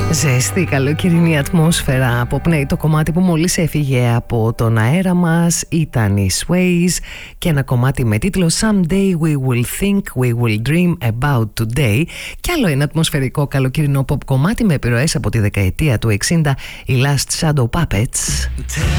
Ζεστή καλοκαιρινή ατμόσφαιρα αποπνέει το κομμάτι που μόλις έφυγε από τον αέρα μας. Ήταν οι Sways και ένα κομμάτι με τίτλο Someday we will think, we will dream about today. Και άλλο ένα ατμοσφαιρικό καλοκαιρινό pop κομμάτι με επιρροές από τη δεκαετία του 60, οι Last Shadow Puppets.